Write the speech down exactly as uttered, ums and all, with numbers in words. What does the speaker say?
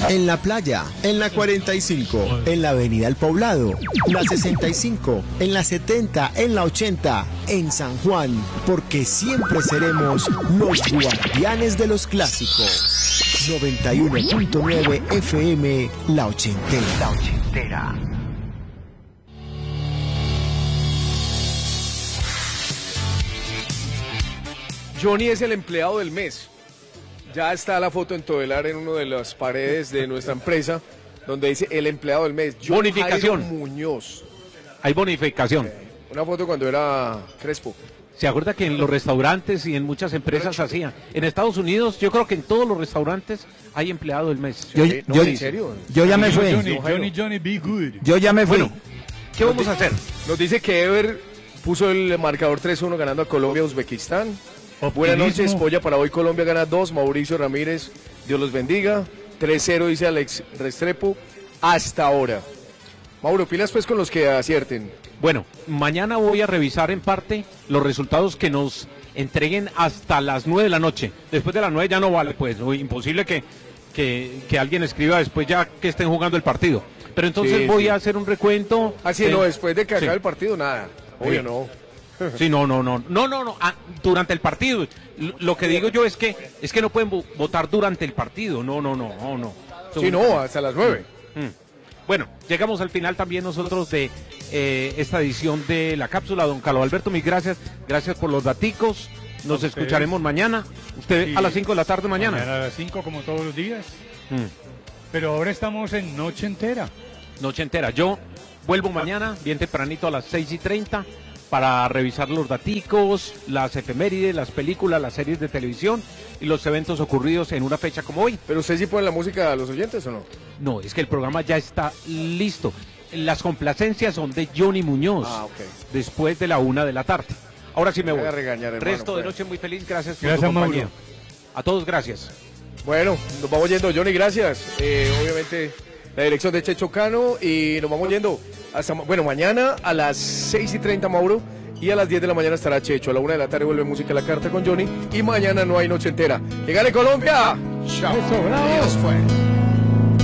En la playa, en la cuarenta y cinco, en la avenida El Poblado, la sesenta y cinco, en la setenta, en la ochenta, en San Juan, porque siempre seremos los guardianes de los clásicos. noventa y uno punto nueve F M, La Ochentera. La Ochentera. Johnny es el empleado del mes. Ya está la foto en Todelar en una de las paredes de nuestra empresa, donde dice el empleado del mes. John Bonificación. Jairo Muñoz. Hay bonificación. Okay. Una foto cuando era Crespo. ¿Se acuerda que en los restaurantes y en muchas empresas hacían? En Estados Unidos, yo creo que en todos los restaurantes hay empleado del mes. Yo, Sí, no, yo, ¿en serio? Yo ya me fui. Johnny, Johnny, Johnny, be good. Yo ya me fui. Bueno, ¿qué vamos a hacer? Nos dice que Ever puso el marcador tres uno ganando a Colombia, Uzbekistán. Buenas noches, Polla, para hoy Colombia gana dos, Mauricio Ramírez, Dios los bendiga. tres cero dice Alex Restrepo, hasta ahora. Mauro, pilas pues con los que acierten. Bueno, mañana voy a revisar en parte los resultados que nos entreguen hasta las nueve de la noche. Después de las nueve ya no vale, pues, imposible que, que, que alguien escriba después ya que estén jugando el partido. Pero entonces sí, voy sí. a hacer un recuento. Así de... no, después de que acabe sí. el partido, nada. Obvio sí. no. Sí, no, no, no, no, no, no, ah, durante el partido. Lo que digo yo es que es que no pueden votar durante el partido, no, no, no, no, no. Sí, no, hasta las nueve. Mm. Bueno, llegamos al final también nosotros de eh, esta edición de la cápsula. Don Carlos Alberto, mil gracias, gracias por los daticos. Nos escucharemos mañana. Usted sí. a las cinco de la tarde mañana. Mañana a las cinco como todos los días. Mm. Pero ahora estamos en Noche Entera. Noche Entera. Yo vuelvo mañana, bien tempranito a las seis y treinta. Para revisar los daticos, las efemérides, las películas, las series de televisión y los eventos ocurridos en una fecha como hoy. ¿Pero usted sí pone la música a los oyentes o no? No, es que el programa ya está listo. Las complacencias son de Johnny Muñoz, ah, okay. después de la una de la tarde. Ahora sí me voy. voy a regañar, hermano, Resto pues. de noche muy feliz, gracias por gracias, su compañía. Mauro. A todos, gracias. Bueno, nos vamos yendo, Johnny, gracias. Eh, obviamente, la dirección de Checho Cano y nos vamos yendo hasta, bueno, mañana a las seis y treinta, Mauro. Y a las diez de la mañana estará Checho. A la una de la tarde vuelve Música a la Carta con Johnny. Y mañana no hay Noche Entera. ¡Que gane Colombia! ¡Chao! Eso, bravo. Adiós, pues.